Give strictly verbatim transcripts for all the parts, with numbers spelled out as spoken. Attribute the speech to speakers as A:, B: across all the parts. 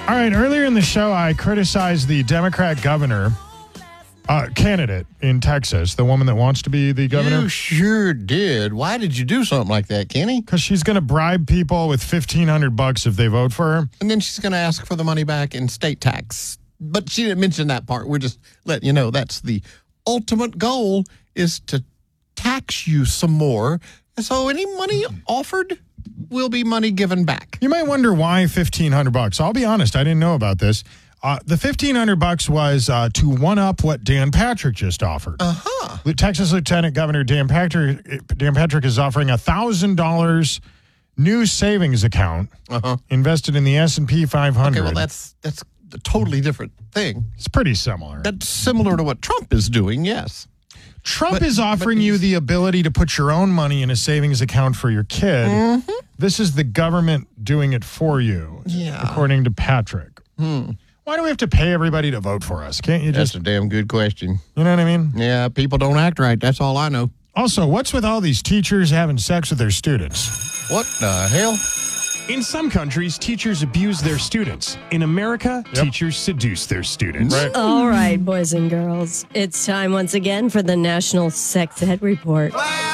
A: All right, earlier in the show, I criticized the Democrat governor uh, candidate in Texas, the woman that wants to be the governor.
B: You sure did. Why did you do something like that, Kenny?
A: Because she's going to bribe people with fifteen hundred bucks if they vote for her.
B: And then she's going to ask for the money back in state tax. But she didn't mention that part. We're just letting you know that's the ultimate goal, is to tax you some more. So any money offered will be money given back.
A: You might wonder why fifteen hundred bucks. I'll be honest, I didn't know about this. Uh, the fifteen hundred bucks was uh, to one up what Dan Patrick just offered.
B: Uh-huh.
A: Texas Lieutenant Governor Dan Patrick, Dan Patrick is offering a one thousand dollars new savings account
B: uh-huh.
A: invested in the S and P five hundred.
B: Okay, well, that's that's a totally different thing.
A: It's pretty similar.
B: That's similar to what Trump is doing, yes.
A: Trump
B: but,
A: is offering you the ability to put your own money in a savings account for your kid.
B: Mm-hmm.
A: This is the government doing it for you,
B: yeah.
A: according to Patrick.
B: Hmm.
A: Why do we have to pay everybody to vote for us? Can't you just...
B: That's a damn good question.
A: You know what I mean?
B: Yeah, people don't act right. That's all I know.
A: Also, what's with all these teachers having sex with their students?
B: What the hell?
C: In some countries, teachers abuse their students. In America,
A: Yep.
C: teachers seduce their students.
A: Right.
D: All right, boys and girls. It's time once again for the National Sex Ed Report.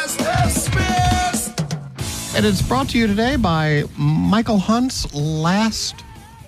B: And it's brought to you today by Michael Hunt's last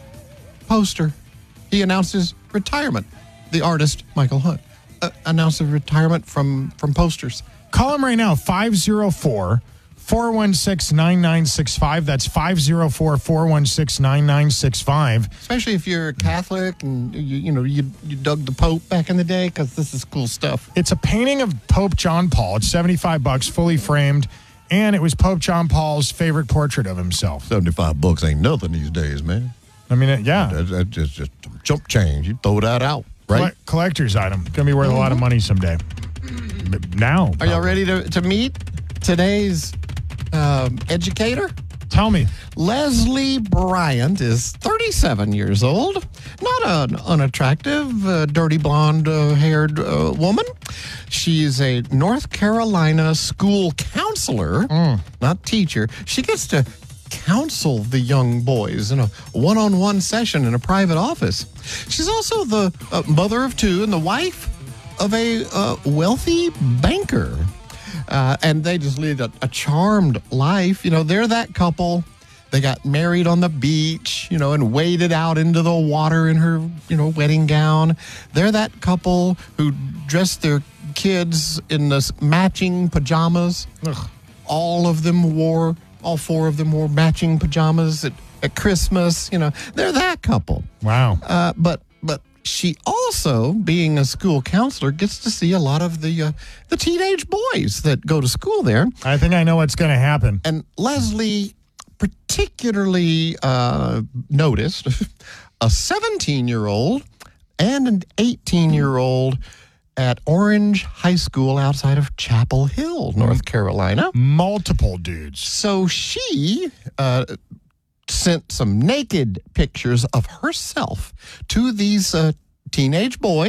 B: poster. He announced his retirement. The artist, Michael Hunt, uh, announced his retirement from, from posters.
A: Call him right now, five oh four, four one six, nine nine six five. That's five oh four, four one six, nine nine six five.
B: Especially if you're Catholic and, you, you know, you, you dug the Pope back in the day, because this is cool stuff.
A: It's a painting of Pope John Paul. It's seventy-five bucks, fully framed. And it was Pope John Paul's favorite portrait of himself.
B: seventy-five bucks ain't nothing these days, man.
A: I mean, it, yeah.
B: That's, that's just, just chump change. You throw that out, right?
A: Colle- collector's item. Going to be worth mm-hmm. a lot of money someday. But now.
B: Are y'all ready to, to meet today's um, educator?
A: Tell me.
B: Leslie Bryant is thirty-seven years old. Not an unattractive, uh, dirty blonde-haired uh, uh, woman. She's a North Carolina school counselor,
A: mm.
B: not teacher. She gets to counsel the young boys in a one-on-one session in a private office. She's also the uh, mother of two and the wife of a uh, wealthy banker. Uh, and they just lead a, a charmed life. You know, they're that couple. They got married on the beach, you know, and waded out into the water in her, you know, wedding gown. They're that couple who dressed their kids in this matching pajamas.
A: Ugh.
B: All of them wore, all four of them wore matching pajamas at, at Christmas. You know, they're that couple.
A: Wow.
B: Uh, but, but, she also, being a school counselor, gets to see a lot of the uh, the teenage boys that go to school there.
A: I think I know what's going to happen.
B: And Leslie particularly uh, noticed a seventeen-year-old and an eighteen-year-old at Orange High School outside of Chapel Hill, North Carolina.
A: Multiple dudes.
B: So she uh, sent some naked pictures of herself to these uh, teenage boys.